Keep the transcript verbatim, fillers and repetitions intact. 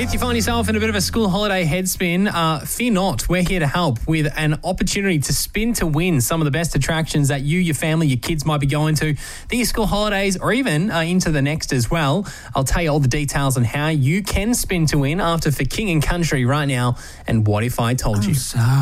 If you find yourself in a bit of a school holiday headspin, uh, fear not. We're here to help with an opportunity to spin to win some of the best attractions that you, your family, your kids might be going to these school holidays or even uh, into the next as well. I'll tell you all the details on how you can spin to win after For King and Country right now. And What If I Told You? I'm sorry.